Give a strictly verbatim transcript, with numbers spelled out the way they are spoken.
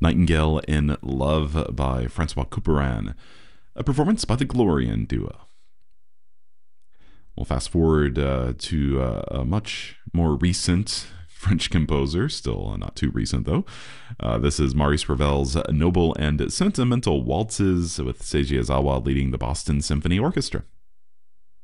Nightingale in Love by Francois Couperin, a performance by the Glorian Duo. We'll fast forward uh, to uh, a much more recent French composer, still not too recent though. Uh, this is Maurice Ravel's Noble and Sentimental Waltzes with Seiji Ozawa leading the Boston Symphony Orchestra.